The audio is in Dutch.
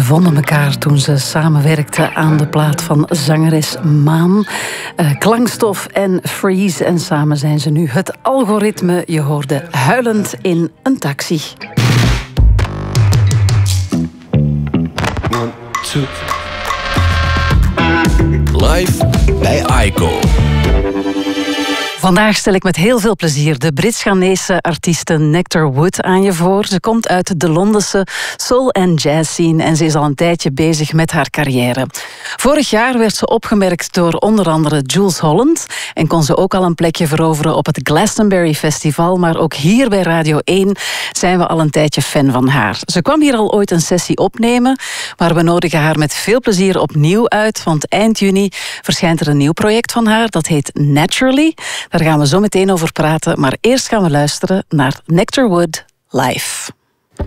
vonden elkaar toen ze samenwerkten aan de plaat van zangeres Maan. Klankstof en Freeze. En samen zijn ze nu het algoritme. Je hoorde huilend in een taxi. 1, 2. Live bij Aiko. Vandaag stel ik met heel veel plezier de Brits-Ghanese artieste Nectar Wood aan je voor. Ze komt uit de Londense soul- en jazz-scene en ze is al een tijdje bezig met haar carrière. Vorig jaar werd ze opgemerkt door onder andere Jools Holland en kon ze ook al een plekje veroveren op het Glastonbury Festival, maar ook hier bij Radio 1 zijn we al een tijdje fan van haar. Ze kwam hier al ooit een sessie opnemen, maar we nodigen haar met veel plezier opnieuw uit, want eind juni verschijnt er een nieuw project van haar, dat heet Naturally. Daar gaan we zo meteen over praten, maar eerst gaan we luisteren naar Nectar Wood live.